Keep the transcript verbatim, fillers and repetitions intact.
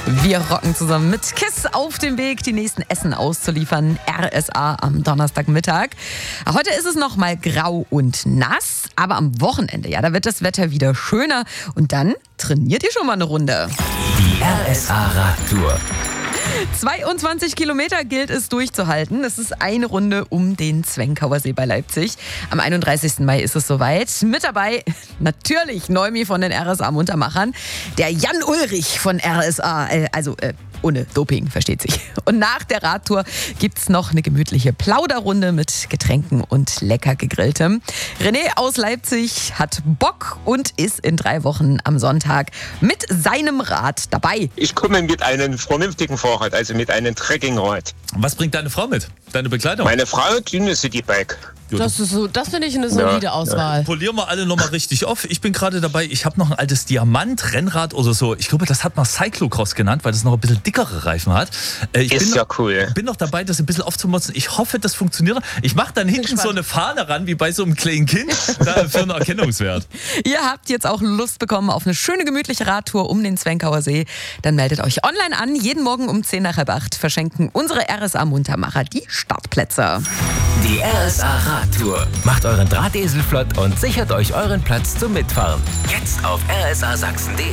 Wir rocken zusammen mit KISS auf dem Weg, die nächsten Essen auszuliefern. R S A am Donnerstagmittag. Heute ist es noch mal grau und nass, aber am Wochenende, ja, da wird das Wetter wieder schöner. Und dann trainiert ihr schon mal eine Runde. Die R S A-Radtour. zweiundzwanzig Kilometer gilt es durchzuhalten. Es ist eine Runde um den Zwenkauer See bei Leipzig. Am einunddreißigsten Mai ist es soweit. Mit dabei natürlich Neumi von den R S A-Muntermachern, der Jan Ulrich von R S A, äh, also äh, ohne Doping, versteht sich. Und nach der Radtour gibt's noch eine gemütliche Plauderrunde mit Getränken und lecker gegrilltem. René aus Leipzig hat Bock und ist in drei Wochen am Sonntag mit seinem Rad dabei. Ich komme mit einem vernünftigen Fahrrad, also mit einem Trekkingrad. Was bringt deine Frau mit? Deine Begleitung? Meine Frau, dünne Citybike. Das ist so, das finde ich eine solide Ja, Auswahl. Polieren wir alle nochmal richtig auf. Ich bin gerade dabei, ich habe noch ein altes Diamant-Rennrad oder so. Ich glaube, das hat man Cyclocross genannt, weil das noch ein bisschen dickere Reifen hat. Äh, ich Ist bin ja noch, cool. bin noch dabei, das ein bisschen aufzumotzen. Ich hoffe, das funktioniert. Ich mache dann hinten so eine Fahne ran, wie bei so einem kleinen Kind, da für einen Erkennungswert. Ihr habt jetzt auch Lust bekommen auf eine schöne, gemütliche Radtour um den Zwenkauer See. Dann meldet euch online an. Jeden Morgen um zehn nach halb acht verschenken unsere R S A-Muntermacher die Startplätze. Die R S A-Radtour. Macht euren Drahtesel flott und sichert euch euren Platz zum Mitfahren. Jetzt auf r s a sachsen punkt de.